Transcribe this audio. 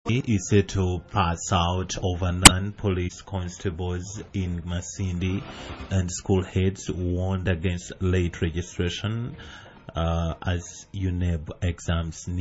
is set to pass out over non-police constables in Masindi, and school heads warned against late registration as UNEB exams